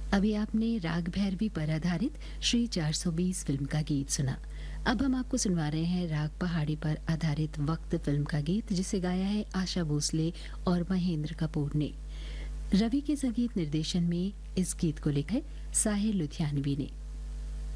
अभी आपने राग भैरवी पर आधारित श्री 420 फिल्म का गीत सुना। अब हम आपको सुनवा रहे हैं राग पहाड़ी पर आधारित वक्त फिल्म का गीत, जिसे गाया है आशा भोसले और महेंद्र कपूर ने। रवि के संगीत निर्देशन में इस गीत को लिखा है साहिर लुधियानवी ने।